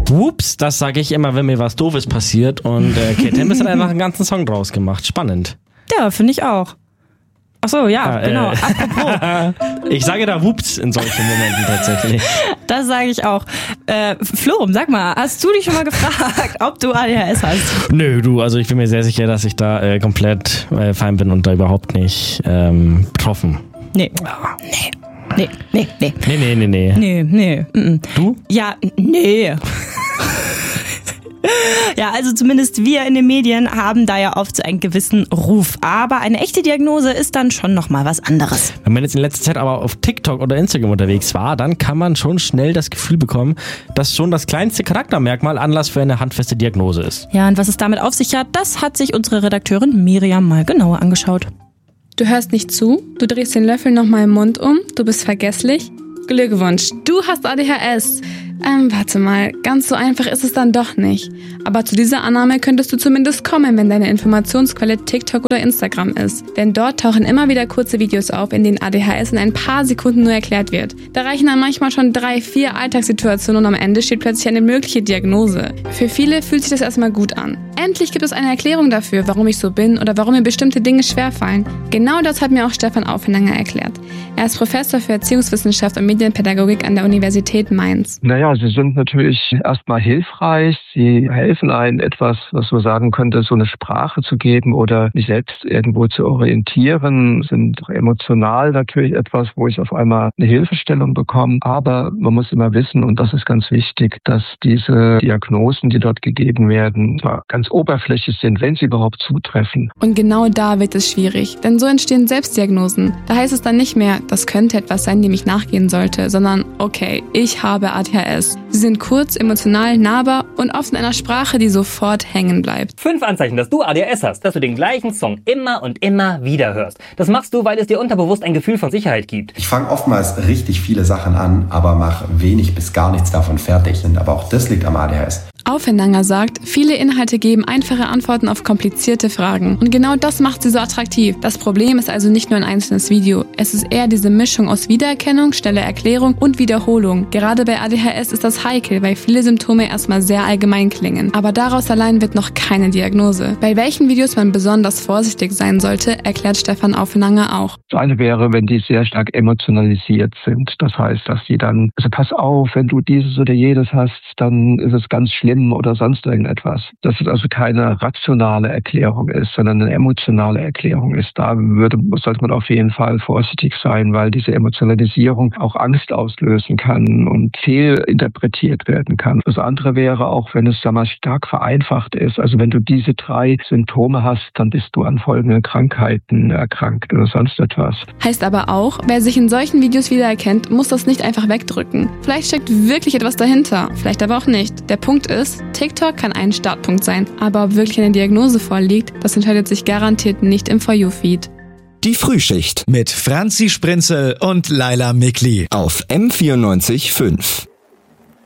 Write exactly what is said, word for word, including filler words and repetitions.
Whoops, das sage ich immer, wenn mir was Doofes passiert. Und äh, Kate Tempest hat einfach einen ganzen Song draus gemacht. Spannend. Ja, finde ich auch. Ach so, ja, ja genau. Äh, Apropos. Ich sage da Whoops in solchen Momenten tatsächlich. Das sage ich auch. Äh, Florum, sag mal, hast du dich schon mal gefragt, ob du A D H S hast? Nö, du, also ich bin mir sehr sicher, dass ich da äh, komplett äh, fein bin und da überhaupt nicht ähm, betroffen. Nee. Ah. Nee. Nee, nee, nee. Nee, nee, nee, nee. Nee, nee. Mm-mm. Du? Ja, nee. Ja, also zumindest wir in den Medien haben da ja oft so einen gewissen Ruf. Aber eine echte Diagnose ist dann schon nochmal was anderes. Wenn man jetzt in letzter Zeit aber auf TikTok oder Instagram unterwegs war, dann kann man schon schnell das Gefühl bekommen, dass schon das kleinste Charaktermerkmal Anlass für eine handfeste Diagnose ist. Ja, und was es damit auf sich hat, das hat sich unsere Redakteurin Miriam mal genauer angeschaut. Du hörst nicht zu, du drehst den Löffel nochmal im Mund um, du bist vergesslich. Glückwunsch, du hast A D H S. Ähm, warte mal, ganz so einfach ist es dann doch nicht. Aber zu dieser Annahme könntest du zumindest kommen, wenn deine Informationsquelle TikTok oder Instagram ist. Denn dort tauchen immer wieder kurze Videos auf, in denen A D H S in ein paar Sekunden nur erklärt wird. Da reichen dann manchmal schon drei, vier Alltagssituationen und am Ende steht plötzlich eine mögliche Diagnose. Für viele fühlt sich das erstmal gut an. Endlich gibt es eine Erklärung dafür, warum ich so bin oder warum mir bestimmte Dinge schwerfallen. Genau das hat mir auch Stefan Aufenanger erklärt. Er ist Professor für Erziehungswissenschaft und Medienpädagogik an der Universität Mainz. Naja, sie sind natürlich erstmal hilfreich. Sie helfen einem, etwas, was man sagen könnte, so eine Sprache zu geben oder mich selbst irgendwo zu orientieren. Sind emotional natürlich etwas, wo ich auf einmal eine Hilfestellung bekomme. Aber man muss immer wissen, und das ist ganz wichtig, dass diese Diagnosen, die dort gegeben werden, zwar ganz oberflächlich sind, wenn sie überhaupt zutreffen. Und genau da wird es schwierig, denn so entstehen Selbstdiagnosen. Da heißt es dann nicht mehr, das könnte etwas sein, dem ich nachgehen sollte, sondern okay, ich habe A D H S. Sie sind kurz, emotional, nahbar und oft in einer Sprache, die sofort hängen bleibt. Fünf Anzeichen, dass du A D H S hast, dass du den gleichen Song immer und immer wieder hörst. Das machst du, weil es dir unterbewusst ein Gefühl von Sicherheit gibt. Ich fange oftmals richtig viele Sachen an, aber mache wenig bis gar nichts davon fertig. Aber auch das liegt am A D H S. Aufenanger sagt, viele Inhalte geben einfache Antworten auf komplizierte Fragen. Und genau das macht sie so attraktiv. Das Problem ist also nicht nur ein einzelnes Video. Es ist eher diese Mischung aus Wiedererkennung, schneller Erklärung und Wiederholung. Gerade bei A D H S ist das heikel, weil viele Symptome erstmal sehr allgemein klingen. Aber daraus allein wird noch keine Diagnose. Bei welchen Videos man besonders vorsichtig sein sollte, erklärt Stefan Aufenanger auch. Das eine wäre, wenn die sehr stark emotionalisiert sind. Das heißt, dass die dann, also pass auf, wenn du dieses oder jedes hast, dann ist es ganz schlimm oder sonst irgendetwas. Dass es also keine rationale Erklärung ist, sondern eine emotionale Erklärung ist. Da würde, sollte man auf jeden Fall vorsichtig sein, weil diese Emotionalisierung auch Angst auslösen kann und fehlinterpretiert werden kann. Das andere wäre auch, wenn es, sag mal, stark vereinfacht ist. Also wenn du diese drei Symptome hast, dann bist du an folgenden Krankheiten erkrankt oder sonst etwas. Heißt aber auch, wer sich in solchen Videos wiedererkennt, muss das nicht einfach wegdrücken. Vielleicht steckt wirklich etwas dahinter, vielleicht aber auch nicht. Der Punkt ist, TikTok kann ein Startpunkt sein, aber ob wirklich eine Diagnose vorliegt, das entscheidet sich garantiert nicht im For You-Feed. Die Frühschicht mit Franzi Sprinzel und Laila Mikli auf M vierundneunzig Komma fünf.